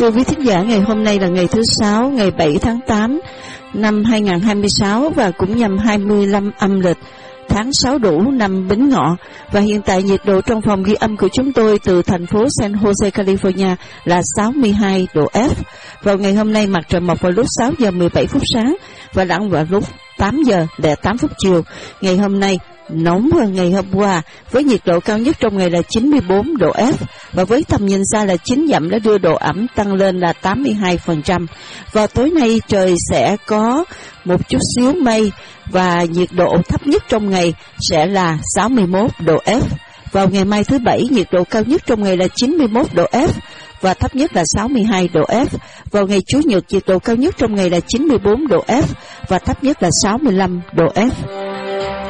Thưa quý thính giả, ngày hôm nay là ngày thứ Sáu, ngày 7 tháng 8 năm 2026 và cũng nhằm 25 âm lịch tháng 6 Đủ năm Bính Ngọ. Và hiện tại nhiệt độ trong phòng ghi âm của chúng tôi từ thành phố San Jose, California là 62 độ F. Vào ngày hôm nay mặt trời mọc vào lúc 6 giờ 17 phút sáng và lặn vào lúc 8 giờ 08 phút chiều. Ngày hôm nay nóng hơn ngày hôm qua với nhiệt độ cao nhất trong ngày là 94 độ F và với tầm nhìn xa là 9 dặm đã đưa độ ẩm tăng lên là 82%. Vào tối nay trời sẽ có một chút xíu mây và nhiệt độ thấp nhất trong ngày sẽ là 61 độ F. Vào ngày mai thứ Bảy nhiệt độ cao nhất trong ngày là 91 độ F và thấp nhất là 62 độ F. Vào ngày Chủ nhật nhiệt độ cao nhất trong ngày là 94 độ F và thấp nhất là 65 độ F.